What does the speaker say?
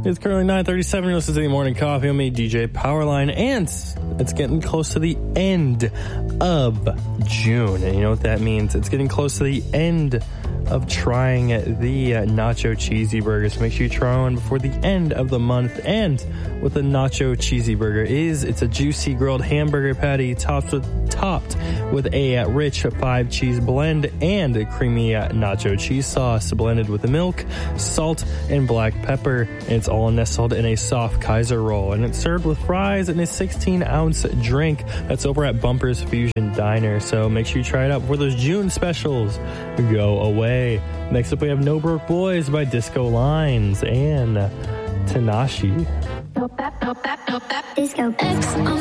It's currently 9:37. This is the Morning Coffee. I'm me, DJ Powerline, and it's getting close to the end of June. And you know what that means? It's getting close to the end of trying the Nacho Cheesy Burgers. Make sure you try one before the end of the month. And what the Nacho Cheesy Burger is, it's a juicy grilled hamburger patty topped with a rich 5-cheese blend and a creamy nacho cheese sauce blended with milk, salt, and black pepper. And it's all nestled in a soft Kaiser roll. And it's served with fries and a 16-ounce drink. That's over at Bumpers Fusion Diner. So make sure you try it out before those June specials go away. Next up, we have No Broke Boys by Disco Lines and Tanashi. Disco X.